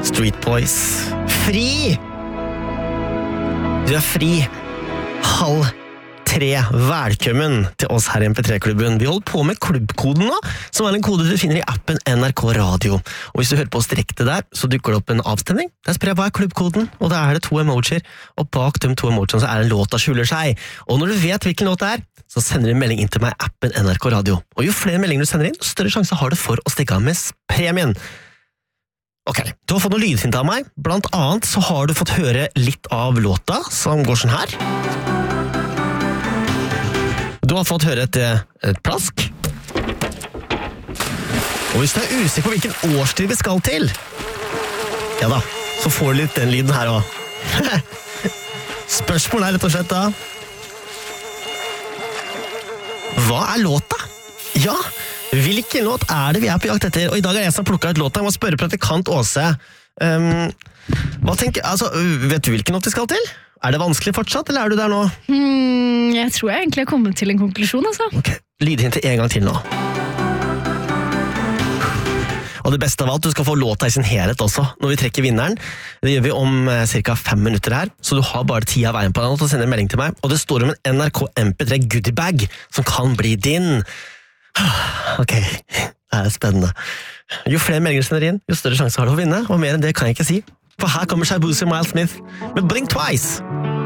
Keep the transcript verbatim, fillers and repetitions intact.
Street Boys. Fri! Du er fri. Halv tre. Velkommen til oss her i M P tre-klubben. Vi holder på med klubbkoden nå, som er en kode du finner i appen N R K Radio. Og hvis du hører på oss direkte der, så dukker det opp en avstemning. Der spør jeg hva er klubbkoden, og da er det to emojier, og bak de to emojiene så er det en låt som skjuler seg. Og når du vet hvilken låt det er, så sender du en melding inn til meg i appen N R K Radio. Og jo flere meldinger du sender inn, større sjanse har du for å stikke av med premien. Ok, du har fått noen lydhint av meg. Blant annet så har du fått høre litt av låta, som går sånn her. Du har fått høre et, et plask. Og hvis du er usikker på hvilken årstid vi skal til, ja da, så får du litt den lyden her også. Spørsmålet er rett og slett da, hva er låta? Ja, hvilken låt er det vi er på jakt etter? Og i dag er jeg som har plukket ut låta. Jeg må spørre praktikant Åse. Um, hva tenker, altså, vet du hvilken låt vi skal til? Er det vanskelig fortsatt, eller er du der nå? Hmm, jeg tror jeg egentlig har kommet til en konklusjon, altså. Ok, lydhint en gang til nå. Og det beste av alt, du skal få låta i sin helhet også, når vi trekker vinneren. Det gjør vi om eh, cirka fem minutter her, så du har bare ti av veien på den, og sender en melding til meg. Og det står om en N R K M P tre goodiebag, som kan bli din. Ok, det er spennende. Jo flere meldinger sender inn, jo større sjanse har du å vinne, og mer enn det kan jeg ikke si. For her kommer Shabuzi Miles Smith med Blink Twice.